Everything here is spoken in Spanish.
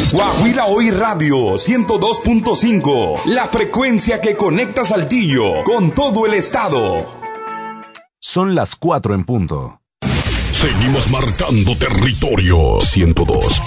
Guajira Hoy Radio 102.5, la frecuencia que conecta Saltillo con todo el estado. Son las 4 en punto. Seguimos marcando territorio 102.